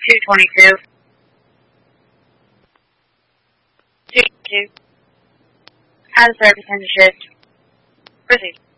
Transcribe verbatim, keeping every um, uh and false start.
two twenty-two. two two. Out of service and shift. Proceed.